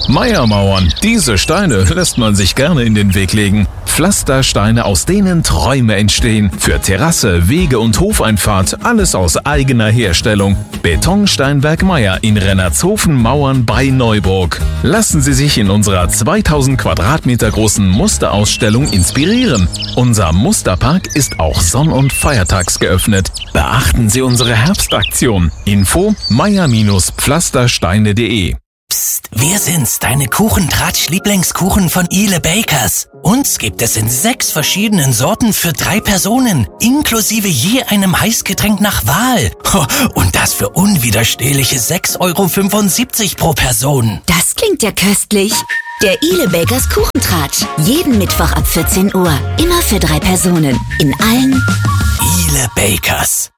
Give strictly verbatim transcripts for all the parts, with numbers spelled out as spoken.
Meyer-Mauern. Diese Steine lässt man sich gerne in den Weg legen. Pflastersteine, aus denen Träume entstehen. Für Terrasse, Wege und Hofeinfahrt, alles aus eigener Herstellung. Betonsteinwerk Meyer in Rennertshofen-Mauern bei Neuburg. Lassen Sie sich in unserer zweitausend Quadratmeter großen Musterausstellung inspirieren. Unser Musterpark ist auch sonn- und feiertags geöffnet. Beachten Sie unsere Herbstaktion. Info meyer-pflastersteine punkt de. Psst, wir sind's, deine Kuchentratsch-Lieblingskuchen von Ile Bakers. Uns gibt es in sechs verschiedenen Sorten für drei Personen, inklusive je einem Heißgetränk nach Wahl. Und das für unwiderstehliche sechs Euro fünfundsiebzig pro Person. Das klingt ja köstlich. Der Ile Bakers Kuchentratsch. Jeden Mittwoch ab vierzehn Uhr. Immer für drei Personen. In allen Ile Bakers.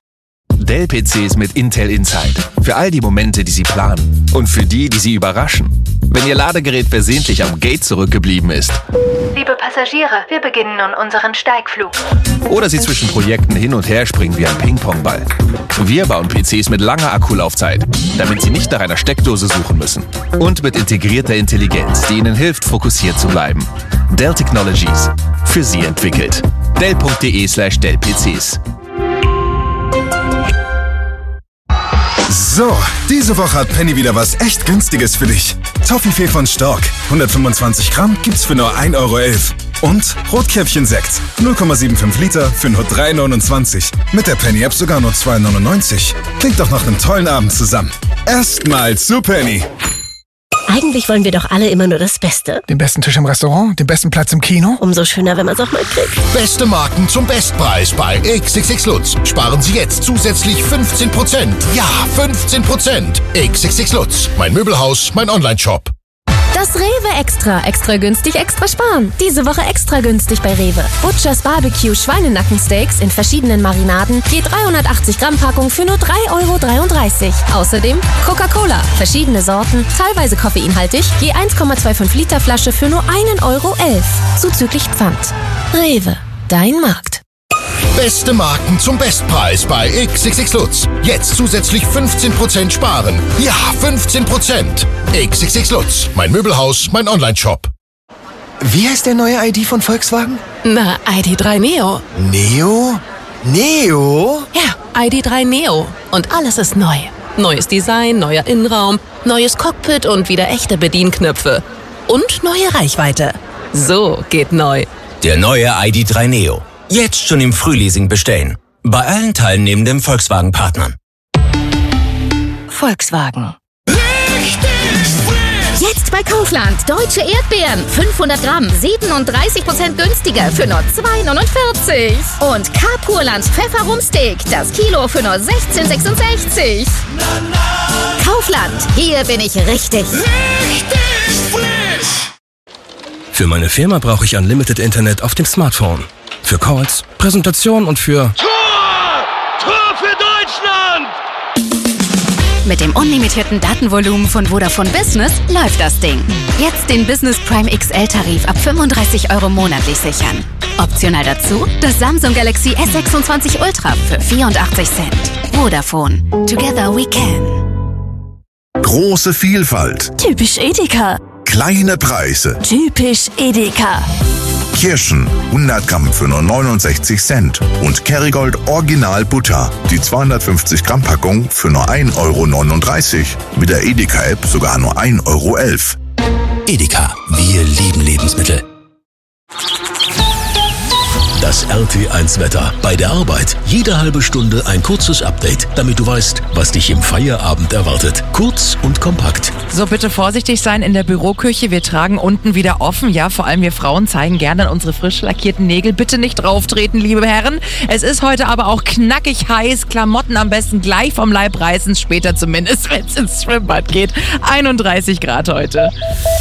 Liebe Passagiere, wir beginnen nun unseren Steigflug. Oder Sie zwischen Projekten hin und her springen wie ein Ping-Pong-Ball. Wir bauen P Cs mit langer Akkulaufzeit, damit Sie nicht nach einer Steckdose suchen müssen. Und mit integrierter Intelligenz, die Ihnen hilft, fokussiert zu bleiben. Dell Technologies. Für Sie entwickelt. Dell punkt de slash Dell P Cs. So, diese Woche hat Penny wieder was echt Günstiges für dich. Toffifee von Stork, hundertfünfundzwanzig Gramm, gibt's für nur ein Euro elf. Und Rotkäppchen-Sekt, null Komma fünfundsiebzig Liter für nur drei neunundzwanzig. Mit der Penny-App sogar nur zwei neunundneunzig. Klingt doch nach einem tollen Abend zusammen. Erstmal zu Penny. Eigentlich wollen wir doch alle immer nur das Beste. Den besten Tisch im Restaurant, den besten Platz im Kino. Umso schöner, wenn man es auch mal kriegt. Beste Marken zum Bestpreis bei X X X Lutz. Sparen Sie jetzt zusätzlich fünfzehn Prozent. Ja, fünfzehn Prozent. X X X Lutz. Mein Möbelhaus, mein Online-Shop. Das Rewe Extra. Extra günstig, extra sparen. Diese Woche extra günstig bei Rewe. Butchers Barbecue Schweinenackensteaks in verschiedenen Marinaden. Je dreihundertachtzig Gramm Packung für nur drei Euro dreiunddreißig. Außerdem Coca-Cola. Verschiedene Sorten, teilweise koffeinhaltig. Je eins Komma fünfundzwanzig Liter Flasche für nur ein Euro elf. Zuzüglich Pfand. Rewe. Dein Markt. Beste Marken zum Bestpreis bei X X X Lutz. Jetzt zusätzlich fünfzehn Prozent sparen. Ja, fünfzehn Prozent. X X X Lutz. Mein Möbelhaus, mein Online-Shop. Wie heißt der neue I D von Volkswagen? Na, I D drei Neo. Neo? Neo? Ja, I D drei Neo. Und alles ist neu. Neues Design, neuer Innenraum, neues Cockpit und wieder echte Bedienknöpfe. Und neue Reichweite. So geht neu. Der neue I D drei Neo. Jetzt schon im Frühleasing bestellen. Bei allen teilnehmenden Volkswagen-Partnern. Volkswagen. Jetzt bei Kaufland. Deutsche Erdbeeren. fünfhundert Gramm. siebenunddreißig Prozent günstiger für nur zwei neunundvierzig. Und K-Purland Pfefferrumsteak. Das Kilo für nur sechzehn sechsundsechzig. Kaufland. Hier bin ich richtig. Richtig frisch. Für meine Firma brauche ich Unlimited Internet auf dem Smartphone. Für Calls, Präsentation und für... Tor! Tor für Deutschland! Mit dem unlimitierten Datenvolumen von Vodafone Business läuft das Ding. Jetzt den Business Prime X L-Tarif ab fünfunddreißig Euro monatlich sichern. Optional dazu das Samsung Galaxy S sechsundzwanzig Ultra für vierundachtzig Cent. Vodafone. Together we can. Große Vielfalt. Typisch Edeka. Kleine Preise. Typisch Edeka. Kirschen hundert Gramm für nur neunundsechzig Cent und Kerrygold Original Butter, die zweihundertfünfzig Gramm Packung für nur ein Euro neununddreißig. Mit der Edeka-App sogar nur ein Euro elf. Edeka, wir lieben Lebensmittel. Das R T eins Wetter. Bei der Arbeit jede halbe Stunde ein kurzes Update, damit du weißt, was dich im Feierabend erwartet. Kurz und kompakt. So, bitte vorsichtig sein in der Büroküche. Wir tragen unten wieder offen. Ja, vor allem wir Frauen zeigen gerne unsere frisch lackierten Nägel. Bitte nicht drauftreten, liebe Herren. Es ist heute aber auch knackig heiß. Klamotten am besten gleich vom Leib reißen. Später zumindest, wenn es ins Schwimmbad geht. einunddreißig Grad heute.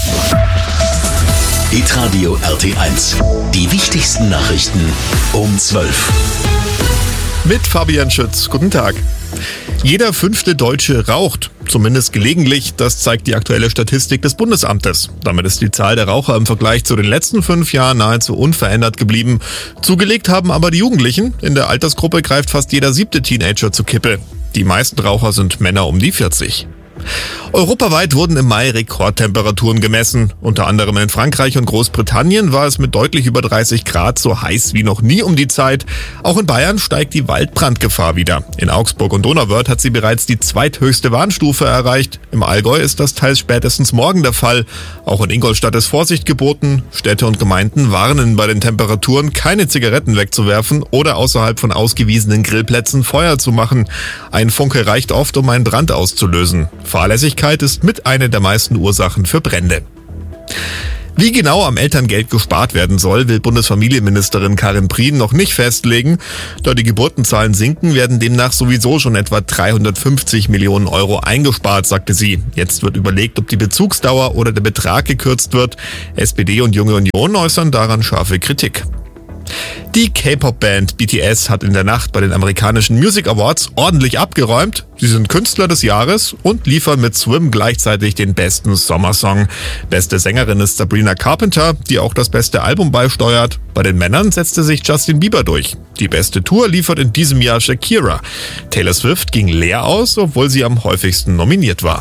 Hitradio R T eins. Die wichtigsten Nachrichten um zwölf. Mit Fabian Schütz. Guten Tag. Jeder fünfte Deutsche raucht, zumindest gelegentlich. Das zeigt die aktuelle Statistik des Bundesamtes. Damit ist die Zahl der Raucher im Vergleich zu den letzten fünf Jahren nahezu unverändert geblieben. Zugelegt haben aber die Jugendlichen. In der Altersgruppe greift fast jeder siebte Teenager zur Kippe. Die meisten Raucher sind Männer um die vierzig. Europaweit wurden im Mai Rekordtemperaturen gemessen. Unter anderem in Frankreich und Großbritannien war es mit deutlich über dreißig Grad so heiß wie noch nie um die Zeit. Auch in Bayern steigt die Waldbrandgefahr wieder. In Augsburg und Donauwörth hat sie bereits die zweithöchste Warnstufe erreicht. Im Allgäu ist das teils spätestens morgen der Fall. Auch in Ingolstadt ist Vorsicht geboten. Städte und Gemeinden warnen bei den Temperaturen, keine Zigaretten wegzuwerfen oder außerhalb von ausgewiesenen Grillplätzen Feuer zu machen. Ein Funke reicht oft, um einen Brand auszulösen. Fahrlässigkeit ist mit einer der meisten Ursachen für Brände. Wie genau am Elterngeld gespart werden soll, will Bundesfamilienministerin Karin Prien noch nicht festlegen. Da die Geburtenzahlen sinken, werden demnach sowieso schon etwa dreihundertfünfzig Millionen Euro eingespart, sagte sie. Jetzt wird überlegt, ob die Bezugsdauer oder der Betrag gekürzt wird. S P D und Junge Union äußern daran scharfe Kritik. Die K-Pop-Band B T S hat in der Nacht bei den amerikanischen Music Awards ordentlich abgeräumt. Sie sind Künstler des Jahres und liefern mit Swim gleichzeitig den besten Sommersong. Beste Sängerin ist Sabrina Carpenter, die auch das beste Album beisteuert. Bei den Männern setzte sich Justin Bieber durch. Die beste Tour liefert in diesem Jahr Shakira. Taylor Swift ging leer aus, obwohl sie am häufigsten nominiert war.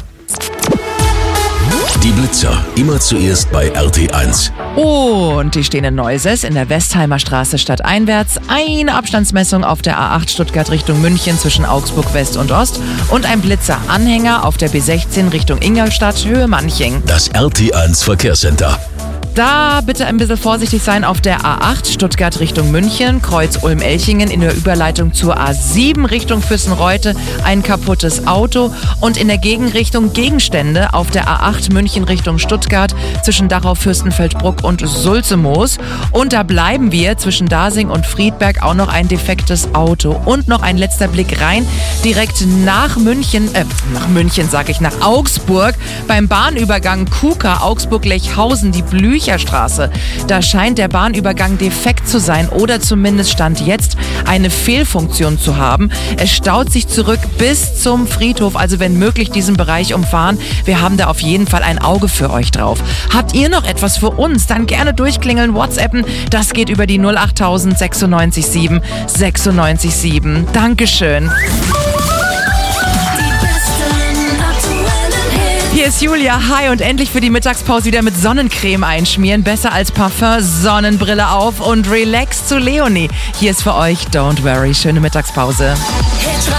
Die Blitzer, immer zuerst bei R T eins. Und die stehen in Neuses in der Westheimer Straße stadteinwärts. Eine Abstandsmessung auf der A acht Stuttgart Richtung München zwischen Augsburg West und Ost und ein Blitzer-Anhänger auf der B sechzehn Richtung Ingolstadt Höhe Manching. Das R T eins Verkehrscenter. Da bitte ein bisschen vorsichtig sein auf der A acht Stuttgart Richtung München, Kreuz Ulm-Elchingen in der Überleitung zur A sieben Richtung Füssen-Reute, ein kaputtes Auto und in der Gegenrichtung Gegenstände auf der A acht München Richtung Stuttgart zwischen Dachau-Fürstenfeldbruck und Sulzemoos. Und da bleiben wir zwischen Dasing und Friedberg auch noch ein defektes Auto. Und noch ein letzter Blick rein, direkt nach München, äh, nach München sag ich, nach Augsburg, beim Bahnübergang Kuka, Augsburg-Lechhausen, die Blücher Straße. Da scheint der Bahnübergang defekt zu sein oder zumindest Stand jetzt eine Fehlfunktion zu haben. Es staut sich zurück bis zum Friedhof, also wenn möglich diesen Bereich umfahren. Wir haben da auf jeden Fall ein Auge für euch drauf. Habt ihr noch etwas für uns? Dann gerne durchklingeln, WhatsAppen. Das geht über die null acht null null sechsundneunzig sieben sechsundneunzig sieben. Dankeschön. Hier ist Julia, hi, und endlich für die Mittagspause wieder mit Sonnencreme einschmieren. Besser als Parfum, Sonnenbrille auf und relax zu Leonie. Hier ist für euch Don't Worry. Schöne Mittagspause.